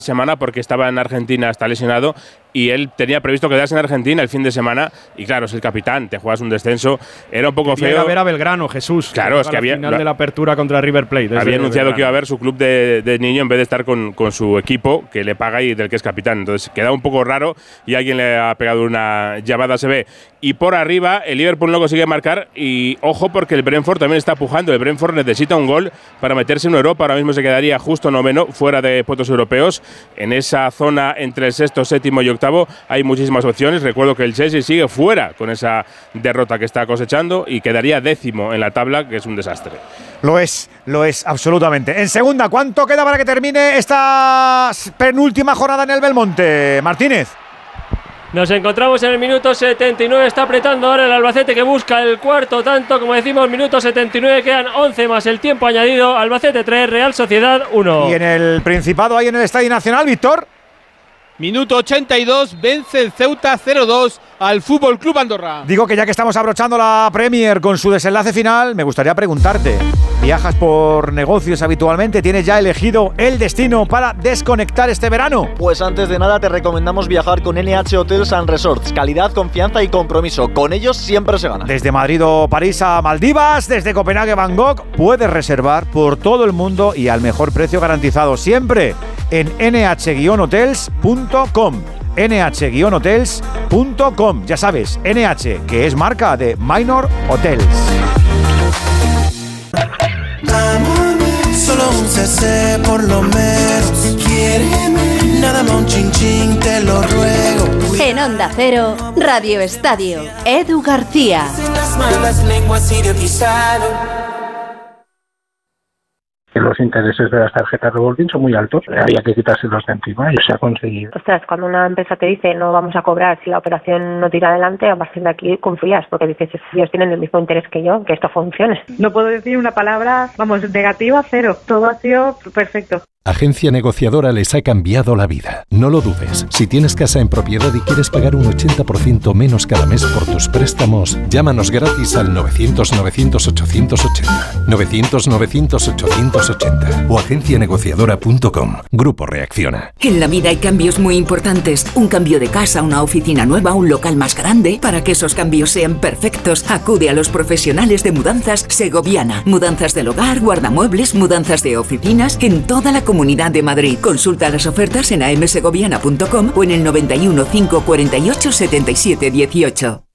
semana porque estaba en Argentina, está lesionado, y él tenía previsto quedarse en Argentina el fin de semana, y claro, es el capitán, te juegas un descenso, era un poco feo. Iba a ver a Belgrano, Jesús. Claro, es que había final de la apertura contra River Plate. Había anunciado que iba a ver su club de niño en vez de estar con su equipo, que le paga y del que es capitán. Entonces queda un poco raro y alguien le ha pegado una llamada, se ve. Y por arriba, el Liverpool no consigue marcar, y ojo porque el Brentford también está pujando. El Brentford necesita un gol para meterse en Europa. Ahora mismo se quedaría justo noveno, fuera de puestos europeos. En esa zona entre el sexto, séptimo y octavo hay muchísimas opciones. Recuerdo que el Chelsea sigue fuera con esa derrota que está cosechando y quedaría décimo en la tabla, que es un desastre. Lo es absolutamente. En segunda, ¿cuánto queda para que termine esta penúltima jornada en el Belmonte, Martínez? Nos encontramos en el minuto 79, está apretando ahora el Albacete, que busca el cuarto tanto, como decimos, minuto 79, quedan 11 más el tiempo añadido. Albacete 3, Real Sociedad 1. Y en el Principado, ahí en el Estadio Nacional, Víctor. Minuto 82, vence el Ceuta 0-2 al Fútbol Club Andorra. Digo que ya que estamos abrochando la Premier con su desenlace final, me gustaría preguntarte, ¿viajas por negocios habitualmente? ¿Tienes ya elegido el destino para desconectar este verano? Pues antes de nada te recomendamos viajar con NH Hotels and Resorts. Calidad, confianza y compromiso. Con ellos siempre se gana. Desde Madrid o París a Maldivas, desde Copenhague a Bangkok, puedes reservar por todo el mundo y al mejor precio garantizado. Siempre en nh-hotels.com. nh-hotels.com. Ya sabes, NH, que es marca de Minor Hotels. Solo un cc por lo menos. Quiéreme, nada más un chin chin, te lo ruego. En Onda Cero, Radio Estadio, Edu García. Sin las malas lenguas idiotizadas. Los intereses de las tarjetas revolving son muy altos, había que quitárselos de encima y se ha conseguido. Ostras, cuando una empresa te dice no vamos a cobrar si la operación no tira adelante, a partir de aquí confías, porque dices, ellos tienen el mismo interés que yo, que esto funcione. No puedo decir una palabra, negativa, cero. Todo ha sido perfecto. Agencia Negociadora les ha cambiado la vida. No lo dudes. Si tienes casa en propiedad y quieres pagar un 80% menos cada mes por tus préstamos, llámanos gratis al 900-900-880. 900-900-880 o agencianegociadora.com. Grupo Reacciona. En la vida hay cambios muy importantes. Un cambio de casa, una oficina nueva, un local más grande. Para que esos cambios sean perfectos, acude a los profesionales de Mudanzas Segoviana. Mudanzas del hogar, guardamuebles, mudanzas de oficinas en toda la Comunidad de Madrid. Consulta las ofertas en amsegoviana.com o en el 91 548 77 18.